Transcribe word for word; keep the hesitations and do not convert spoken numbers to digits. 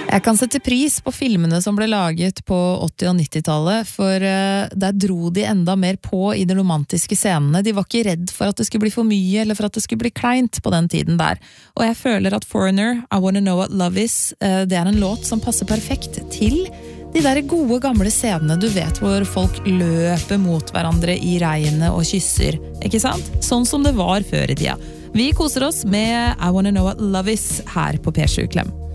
Jeg kan sette pris på filmene som ble laget på åtti- og nittitallet, for uh, der dro de enda mer på i de romantiske scenene. De var ikke redd for at det skulle bli for mye, eller for at det skulle bli kleint på den tiden der. Og jeg føler at Foreigner, I Wanna Know What Love Is, uh, det er en låt som passer perfekt til de der gode gamle scenene du vet hvor folk løper mot hverandre i regnet og kysser, ikke sant? Sånn som det var før i tida. Vi koser oss med I Wanna Know What Love Is her på P sju Klem.